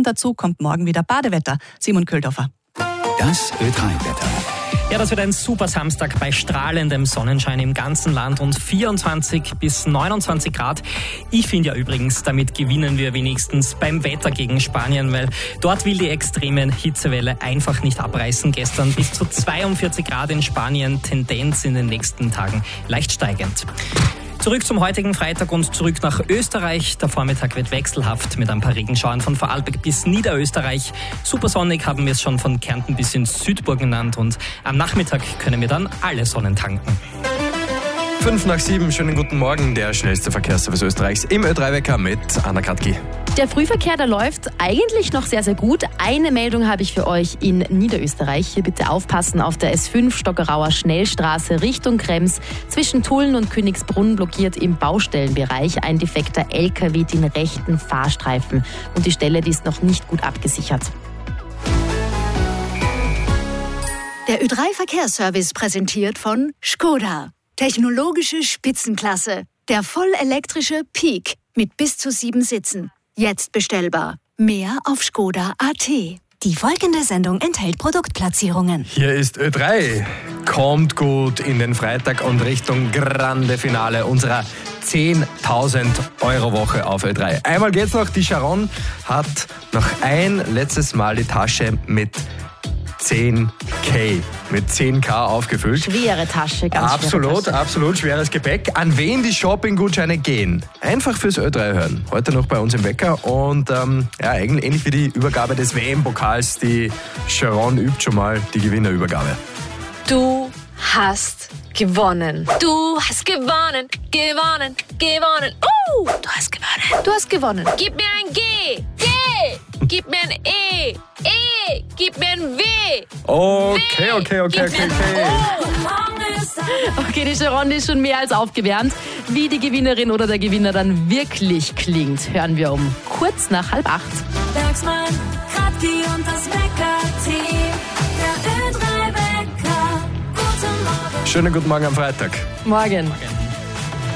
Passend dazu kommt morgen wieder Badewetter. Simon Köhldorfer. Das Ö3-Wetter. Ja, das wird ein super Samstag bei strahlendem Sonnenschein im ganzen Land und 24 bis 29 Grad. Ich finde ja übrigens, damit gewinnen wir wenigstens beim Wetter gegen Spanien, weil dort will die extreme Hitzewelle einfach nicht abreißen. Gestern bis zu 42 Grad in Spanien, Tendenz in den nächsten Tagen leicht steigend. Zurück zum heutigen Freitag und zurück nach Österreich. Der Vormittag wird wechselhaft mit ein paar Regenschauern von Vorarlberg bis Niederösterreich. Supersonnig haben wir es schon von Kärnten bis in Südburg genannt und am Nachmittag können wir dann alle Sonnen tanken. 7:05, schönen guten Morgen, der schnellste Verkehrsservice Österreichs im Ö3-Wecker mit Anna Kratki. Der Frühverkehr, der läuft eigentlich noch sehr, sehr gut. Eine Meldung habe ich für euch in Niederösterreich. Hier bitte aufpassen, auf der S5 Stockerauer Schnellstraße Richtung Krems. Zwischen Tulln und Königsbrunn blockiert im Baustellenbereich ein defekter LKW den rechten Fahrstreifen. Und die Stelle, die ist noch nicht gut abgesichert. Der Ö3-Verkehrsservice präsentiert von Škoda. Technologische Spitzenklasse. Der vollelektrische Peak mit bis zu 7 Sitzen. Jetzt bestellbar. Mehr auf Škoda.at. Die folgende Sendung enthält Produktplatzierungen. Hier ist Ö3. Kommt gut in den Freitag und Richtung Grande Finale unserer 10.000 Euro Woche auf Ö3. Einmal geht's noch, die Sharon hat noch ein letztes Mal die Tasche mit 10K, mit 10K aufgefüllt. Schwere Tasche, ganz absolut, schwere Tasche. Absolut schweres Gepäck. An wen die Shopping-Gutscheine gehen? Einfach fürs Ö3 hören. Heute noch bei uns im Wecker und eigentlich ähnlich wie die Übergabe des WM-Pokals. Die Sharon übt schon mal die Gewinnerübergabe. Du hast gewonnen. Du hast gewonnen, gewonnen, gewonnen. Du hast gewonnen. Du hast gewonnen. Gib mir ein G. G. Gib mir ein E. E. Gib mir ein W. Okay. Okay, die Sharon ist schon mehr als aufgewärmt. Wie die Gewinnerin oder der Gewinner dann wirklich klingt, hören wir um kurz nach 7:30. Bergsmann, Kratki und das Wecker-Team. Der Ö3-Wecker. Guten Morgen. Schönen guten Morgen am Freitag. Morgen.